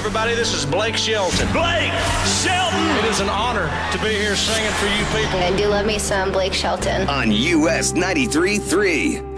everybody. This is Blake Shelton. Blake Shelton! It is an honor to be here singing for you people. I do love me some Blake Shelton. On US 93.3.